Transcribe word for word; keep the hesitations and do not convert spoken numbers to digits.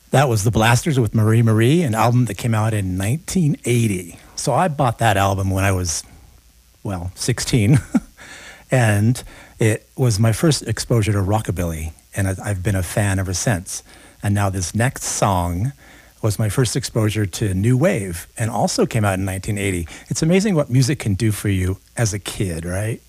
That was the Blasters with Marie Marie, an album that came out in nineteen eighty. So I bought that album when I was, well, sixteen. And it was my first exposure to rockabilly. And I- I've been a fan ever since. And now this next song was my first exposure to new wave and also came out in nineteen eighty. It's amazing what music can do for you as a kid, right?